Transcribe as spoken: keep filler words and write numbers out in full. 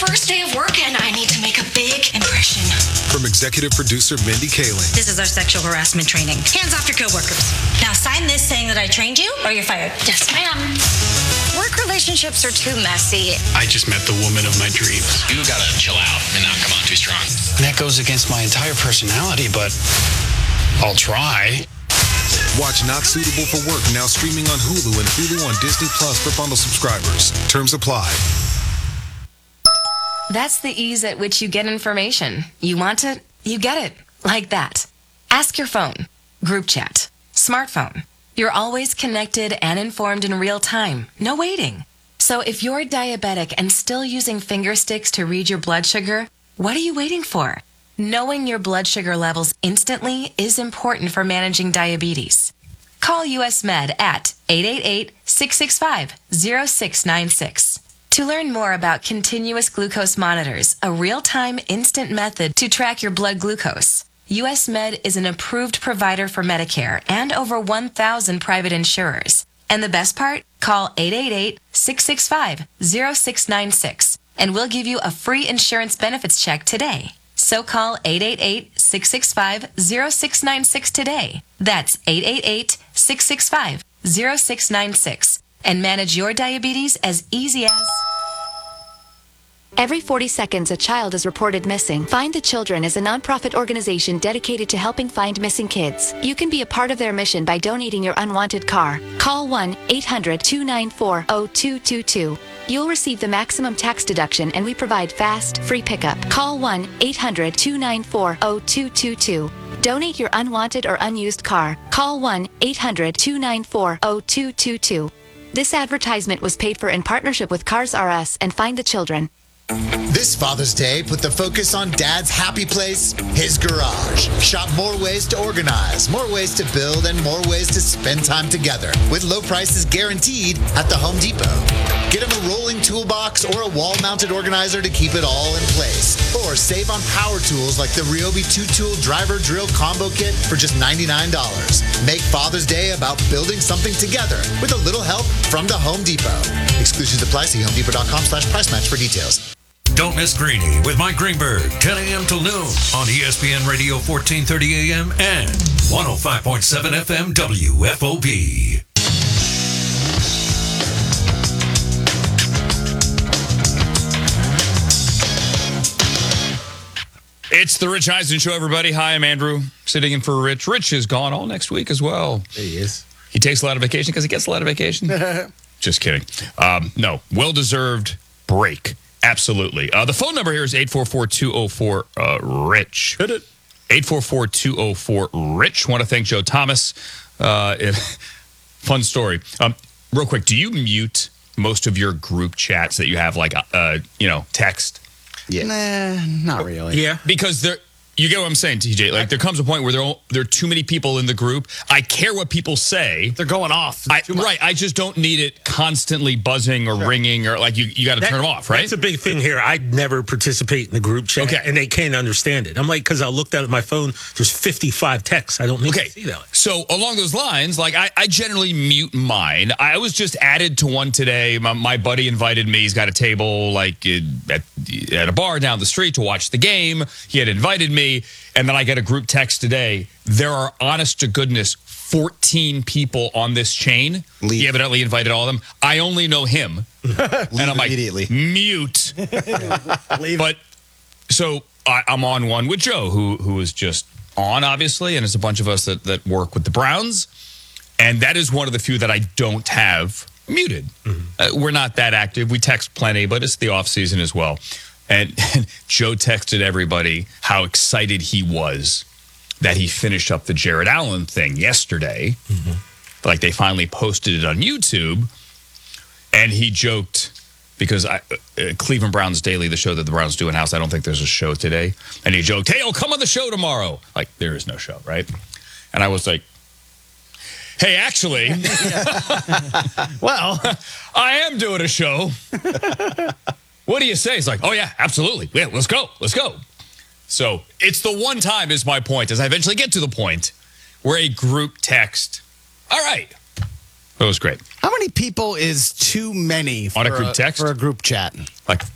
first day of work and I need to make a big impression. From executive producer Mindy Kaling. This is our sexual harassment training. Hands off your coworkers. Now sign this saying that I trained you or you're fired. Yes, ma'am. Work relationships are too messy. I just met the woman of my dreams. You gotta chill out and not come on too strong. That goes against my entire personality, but I'll try. Watch Not Suitable for Work now streaming on Hulu and Hulu on Disney Plus for bundle subscribers. Terms apply. That's the ease at which you get information. You want it, you get it. Like that. Ask your phone. Group chat. Smartphone. You're always connected and informed in real time. No waiting. So if you're diabetic and still using finger sticks to read your blood sugar, what are you waiting for? Knowing your blood sugar levels instantly is important for managing diabetes. Call U S Med at eight eight eight, six six five, zero six nine six. To learn more about continuous glucose monitors, a real-time instant method to track your blood glucose, U S Med is an approved provider for Medicare and over one thousand private insurers. And the best part? Call eight eight eight, six six five, zero six nine six and we'll give you a free insurance benefits check today. So call eight eight eight, six six five, zero six nine six today. That's eight eight eight, six six five, zero six nine six and manage your diabetes as easy as... Every forty seconds, a child is reported missing. Find the Children is a nonprofit organization dedicated to helping find missing kids. You can be a part of their mission by donating your unwanted car. Call one eight hundred, two nine four, zero two two two. You'll receive the maximum tax deduction, and we provide fast, free pickup. Call one eight hundred, two nine four, zero two two two. Donate your unwanted or unused car. Call one eight hundred, two nine four, zero two two two. This advertisement was paid for in partnership with Cars R Us and Find the Children. This Father's Day, put the focus on Dad's happy place, his garage. Shop more ways to organize, more ways to build, and more ways to spend time together with low prices guaranteed at the Home Depot. Get him a rolling toolbox or a wall-mounted organizer to keep it all in place. Or save on power tools like the Ryobi two-tool driver drill combo kit for just ninety-nine dollars. Make Father's Day about building something together with a little help from the Home Depot. Exclusions apply. See homedepot.com slash price match for details. Don't miss Greeny with Mike Greenberg, ten a.m. till noon on E S P N Radio fourteen thirty A M and one oh five point seven F M W F O B. It's the Rich Eisen Show, everybody. Hi, I'm Andrew, sitting in for Rich. Rich is gone all next week as well. He is. He takes a lot of vacation because he gets a lot of vacation. Just kidding. Um, no, well-deserved break. Absolutely. Uh, the phone number here is eight four four, two oh four, RICH. Hit it. eight four four, two oh four, RICH. Want to thank Joe Thomas. Uh, it, fun story. Um, real quick, do you mute most of your group chats that you have, like, uh, you know, text? Yeah. Nah, not really. Yeah. Because there... You get what I'm saying, T J? Like, there comes a point where there are, there are too many people in the group. I care what people say. They're going off. I, right. I just don't need it constantly buzzing or sure. ringing or, like, you, you got to turn them off, right? That's a big thing here. I never participate in the group chat, okay. and they can't understand it. I'm like, because I looked at my phone, there's fifty-five texts. I don't need okay. to see that. So, along those lines, like, I, I generally mute mine. I was just added to one today. My, my buddy invited me. He's got a table, like, at, at a bar down the street to watch the game. He had invited me. And then I get a group text today. There are, honest to goodness, fourteen people on this chain. Leave. He evidently invited all of them. I only know him. Leave and I'm like, immediately. Mute. But so I, I'm on one with Joe, who who is just on, obviously, and it's a bunch of us that, that work with the Browns. And that is one of the few that I don't have muted. Mm-hmm. Uh, we're not that active. We text plenty, but it's the off season as well. And, and Joe texted everybody how excited he was that he finished up the Jared Allen thing yesterday. Mm-hmm. Like, they finally posted it on YouTube. And he joked, because I, uh, Cleveland Browns Daily, the show that the Browns do in-house, I don't think there's a show today. And he joked, hey, I'll come on the show tomorrow. Like, there is no show, right? And I was like, hey, actually, well, I am doing a show. What do you say? It's like, oh, yeah, absolutely. Yeah, let's go. Let's go. So it's the one time, is my point, as I eventually get to the point where a group text, all right. That was great. How many people is too many for on a group text? For a group chat? Like